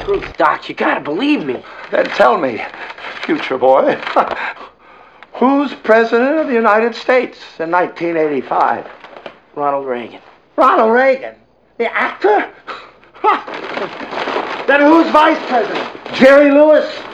truth. Doc, you gotta believe me. Then tell me, future boy, who's president of the United States in 1985? Ronald Reagan. Ronald Reagan? The actor? Then who's vice president? Jerry Lewis?